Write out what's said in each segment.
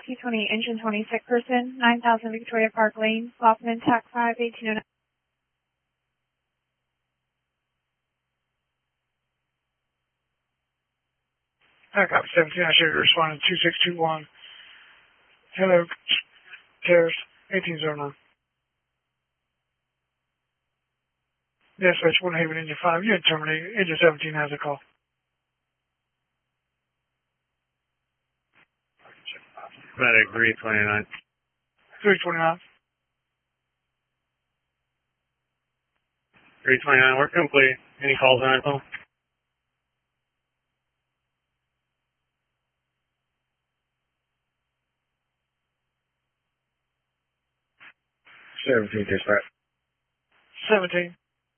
Rocky 20, Engine 20, sick person, 9000 Victoria Park Lane, Lockman, TAC 5, 1809. Backup 17, I should respond to 2621. Hello, Terrace, 1809. Dispatch 1 Haven, Engine 5, unit terminated. Engine 17 has a call. Medic 329. 329. 329, we're complete. Any calls on that phone? Dispatch. 17.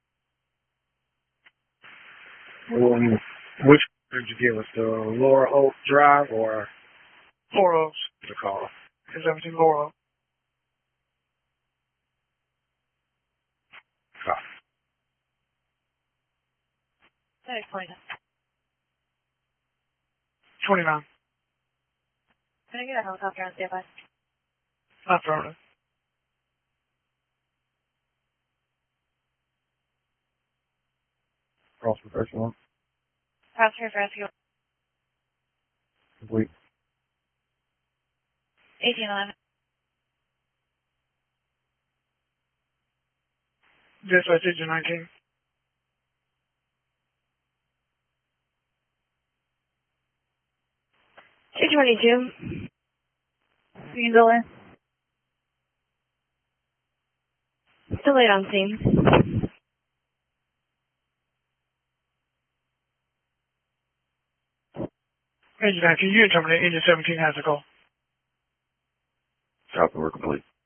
Which did you give us, the Laura Oak Drive or Laurel Oaks. the call? 17 Laurel Oaks. Copy. 29. Can I get a helicopter on standby? Affirmative. Cross professional. Passenger for rescue. Complete. 1811. Dispatch Engine 19. $222. Scene delay. Delayed on scene. Engine 19, unit terminated. Engine 17 has a call. Copy, we're complete.